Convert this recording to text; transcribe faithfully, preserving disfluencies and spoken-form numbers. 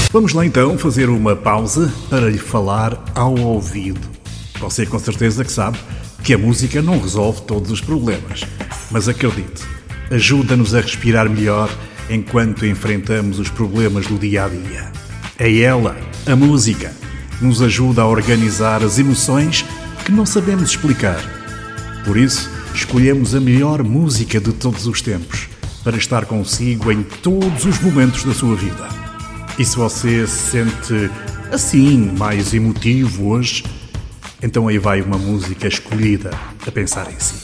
Vamos lá então fazer uma pausa para lhe falar ao ouvido. Você com certeza que sabe que a música não resolve todos os problemas, mas acredite, ajuda-nos a respirar melhor enquanto enfrentamos os problemas do dia-a-dia. É ela, a música, nos ajuda a organizar as emoções que não sabemos explicar. Por isso, escolhemos a melhor música de todos os tempos para estar consigo em todos os momentos da sua vida. E se você se sente assim, mais emotivo hoje, então aí vai uma música escolhida a pensar em si.